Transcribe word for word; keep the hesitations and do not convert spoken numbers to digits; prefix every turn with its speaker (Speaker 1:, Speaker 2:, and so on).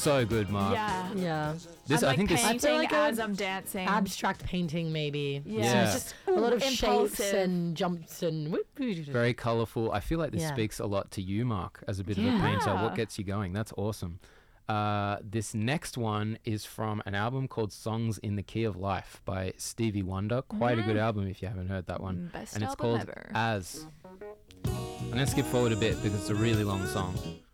Speaker 1: so good, Mark.
Speaker 2: Yeah.
Speaker 3: Yeah.
Speaker 1: This,
Speaker 2: I'm
Speaker 1: I
Speaker 2: like
Speaker 1: think this.
Speaker 2: painting
Speaker 3: I feel like
Speaker 2: as
Speaker 3: a-
Speaker 2: I'm dancing.
Speaker 3: Abstract painting, maybe.
Speaker 2: Yeah.
Speaker 1: Yeah.
Speaker 3: It's just a lot of
Speaker 2: Ooh,
Speaker 3: shapes
Speaker 2: impulsive.
Speaker 3: and jumps and whoop, whoop.
Speaker 1: Very colourful. I feel like this
Speaker 3: Yeah.
Speaker 1: speaks a lot to you, Mark, as a bit of a
Speaker 3: Yeah.
Speaker 1: painter. What gets you going? That's awesome. Uh, this next one is from an album called Songs in the Key of Life by Stevie Wonder. Quite a good album if you haven't heard that one.
Speaker 2: Best
Speaker 1: and it's
Speaker 2: album
Speaker 1: called
Speaker 2: ever.
Speaker 1: As. I'm going to skip forward a bit because it's a really long song.